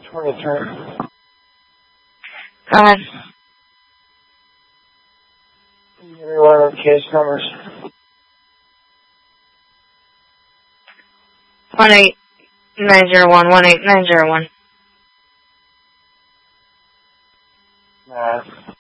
23. Go ahead. Can you give me one of the case numbers? 18901, 18901. Nah.